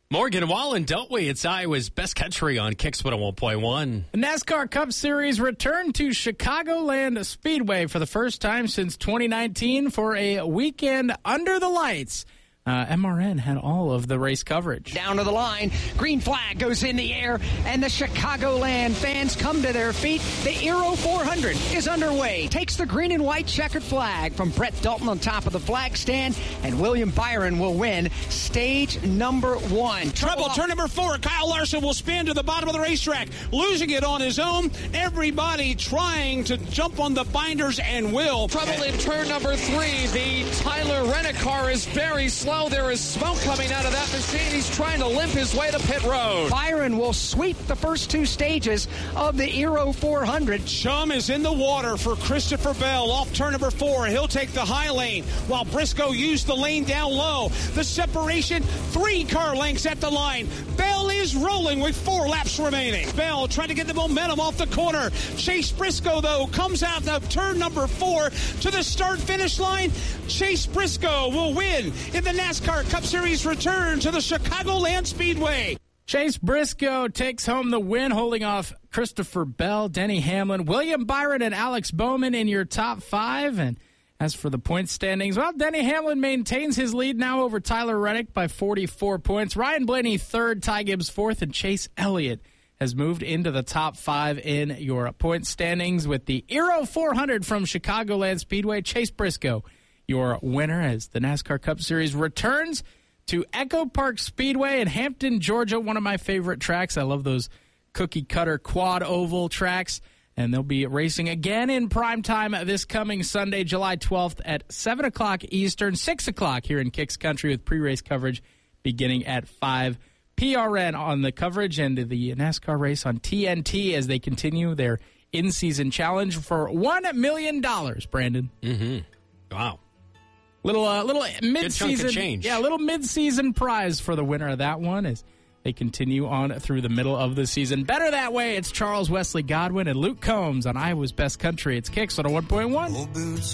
Morgan Wallen, don't we? It's Iowa's Best Country on Kicks 101.1. The NASCAR Cup Series returned to Chicagoland Speedway for the first time since 2019 for a weekend under the lights. MRN had all of the race coverage. Down to the line, green flag goes in the air, and the Chicagoland fans come to their feet. The Aero 400 is underway. Takes the green and white checkered flag from Brett Dalton on top of the flag stand, and William Byron will win stage number 1. Trouble, turn number 4. Kyle Larson will spin to the bottom of the racetrack, losing it on his own. Everybody trying to jump on the binders and will. Trouble in turn number 3. The Tyler Reddick car is very slow. There is smoke coming out of that machine. He's trying to limp his way to pit road. Byron will sweep the first 2 stages of the Aero 400. Chum is in the water for Christopher Bell off turn number 4. He'll take the high lane while Briscoe used the lane down low. The separation, 3 car lengths at the line. Bell is rolling with 4 laps remaining. Bell trying to get the momentum off the corner. Chase Briscoe, though, comes out of turn number 4 to the start-finish line. Chase Briscoe will win in the NASCAR Cup Series return to the Chicagoland Speedway. Chase Briscoe takes home the win, holding off Christopher Bell, Denny Hamlin, William Byron, and Alex Bowman in your top 5. And as for the point standings, well, Denny Hamlin maintains his lead now over Tyler Reddick by 44 points. Ryan Blaney 3rd, Ty Gibbs 4th, and Chase Elliott has moved into the top 5 in your point standings with the Aero 400 from Chicagoland Speedway. Chase Briscoe, your winner, as the NASCAR Cup Series returns to Echo Park Speedway in Hampton, Georgia, one of my favorite tracks. I love those cookie-cutter quad oval tracks, and they'll be racing again in prime time this coming Sunday, July 12th at 7 o'clock Eastern, 6 o'clock here in Kicks Country with pre-race coverage beginning at 5 PRN on the coverage, and the NASCAR race on TNT as they continue their in-season challenge for $1 million, Brandon. Mm-hmm. Wow. Little mid-season, good chunk of change. Yeah, a little mid-season prize for the winner of that one as they continue on through the middle of the season. Better that way. It's Charles Wesley Godwin and Luke Combs on Iowa's Best Country. It's Kicks on 101.1.